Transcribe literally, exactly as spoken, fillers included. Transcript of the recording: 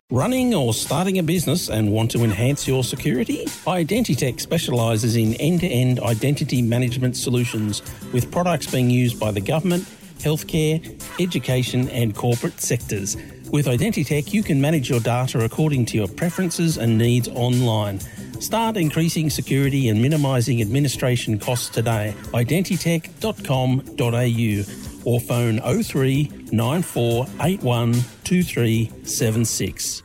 Running or starting a business and want to enhance your security? Identitech specialises in end-to-end identity management solutions with products being used by the government, healthcare, education and corporate sectors. With Identitech, you can manage your data according to your preferences and needs online. Start increasing security and minimising administration costs today. identitech dot com dot a u or phone oh three nine four eight one two three seven six.